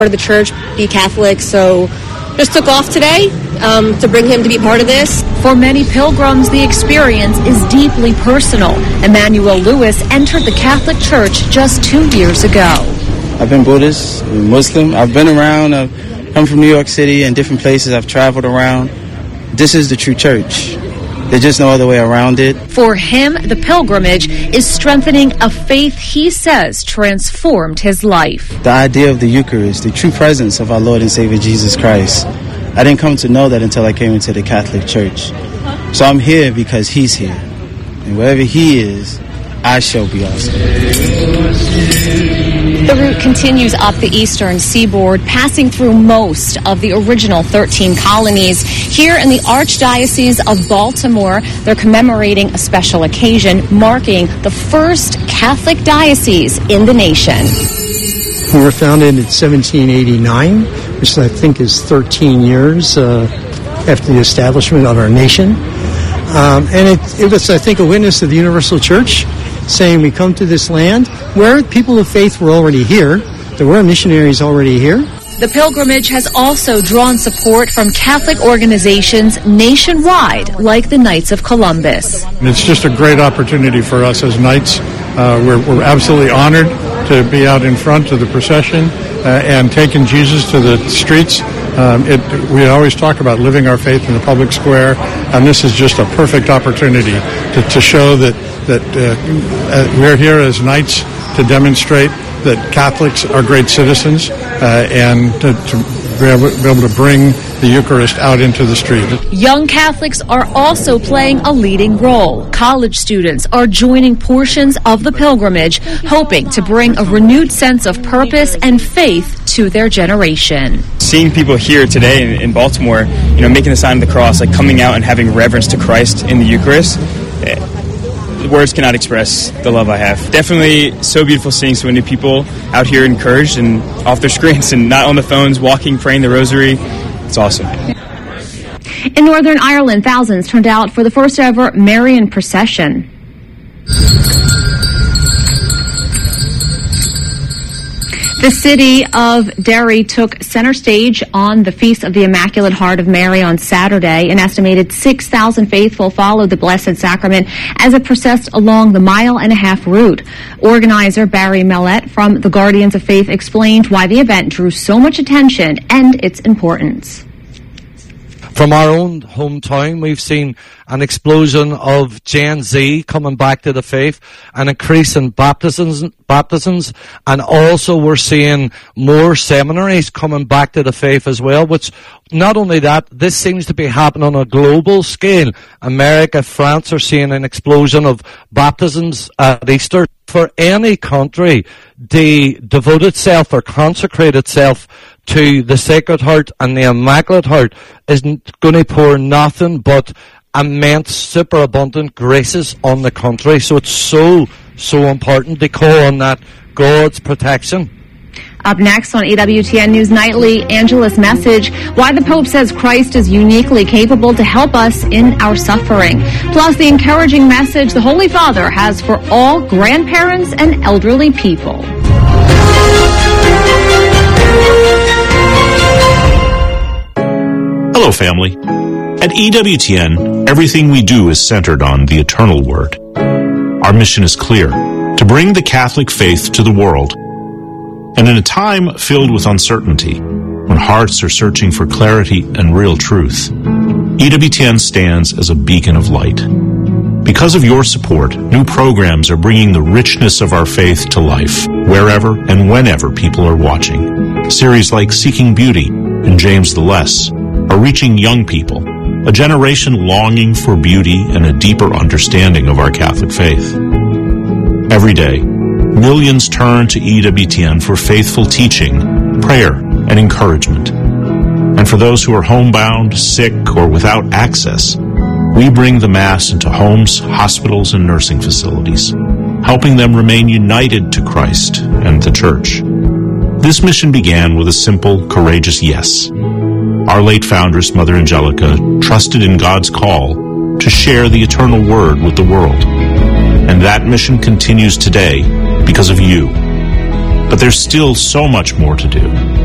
part of the church, be Catholic, so just took off today to bring him to be part of this. For many pilgrims, the experience is deeply personal. Emmanuel Lewis entered the Catholic Church just 2 years ago. I've been Buddhist, Muslim. I've been around. I've come from New York City and different places. I've traveled around. This is the true church. There's just no other way around it. For him, the pilgrimage is strengthening a faith he says transformed his life. The idea of the Eucharist, the true presence of our Lord and Savior Jesus Christ. I didn't come to know that until I came into the Catholic Church. So I'm here because he's here. And wherever he is, I shall be also. The route continues up the eastern seaboard, passing through most of the original 13 colonies. Here in the Archdiocese of Baltimore, they're commemorating a special occasion marking the first Catholic diocese in the nation. We were founded in 1789, which I think is 13 years after the establishment of our nation. And it was, I think, a witness to the Universal Church, saying we come to this land where people of faith were already here. There were missionaries already here. The pilgrimage has also drawn support from Catholic organizations nationwide, like the Knights of Columbus. It's just a great opportunity for us as Knights. We're absolutely honored to be out in front of the procession and taking Jesus to the streets. We always talk about living our faith in the public square, and this is just a perfect opportunity to show that we're here as Knights to demonstrate that Catholics are great citizens and to be able to bring the Eucharist out into the street. Young Catholics are also playing a leading role. College students are joining portions of the pilgrimage, hoping to bring a renewed sense of purpose and faith to their generation. Seeing people here today in Baltimore, making the sign of the cross, like coming out and having reverence to Christ in the Eucharist, words cannot express the love I have. Definitely so beautiful seeing so many people out here encouraged and off their screens and not on the phones, walking, praying the rosary. It's awesome. In Northern Ireland, thousands turned out for the first ever Marian procession. The city of Derry took center stage on the Feast of the Immaculate Heart of Mary on Saturday. An estimated 6,000 faithful followed the Blessed Sacrament as it processed along the mile-and-a-half route. Organizer Barry Mellett from the Guardians of Faith explained why the event drew so much attention and its importance. From our own hometown, we've seen an explosion of Gen Z coming back to the faith, an increase in baptisms, and also we're seeing more seminaries coming back to the faith as well, which not only that, this seems to be happening on a global scale. America, France are seeing an explosion of baptisms at Easter. For any country to devote itself or consecrate itself to the Sacred Heart and the Immaculate Heart isn't going to pour nothing but immense, superabundant graces on the country. So it's so important to call on that God's protection. Up next on EWTN News Nightly, Angela's message, why the Pope says Christ is uniquely capable to help us in our suffering. Plus the encouraging message the Holy Father has for all grandparents and elderly people. Hello, family. At EWTN, everything we do is centered on the eternal Word. Our mission is clear, to bring the Catholic faith to the world. And in a time filled with uncertainty, when hearts are searching for clarity and real truth, EWTN stands as a beacon of light. Because of your support, new programs are bringing the richness of our faith to life, wherever and whenever people are watching. Series like Seeking Beauty and James the Less are reaching young people, a generation longing for beauty and a deeper understanding of our Catholic faith. Every day, millions turn to EWTN for faithful teaching, prayer, and encouragement. And for those who are homebound, sick, or without access, we bring the Mass into homes, hospitals, and nursing facilities, helping them remain united to Christ and the Church. This mission began with a simple, courageous yes. Our late foundress, Mother Angelica, trusted in God's call to share the eternal Word with the world. And that mission continues today because of you. But there's still so much more to do.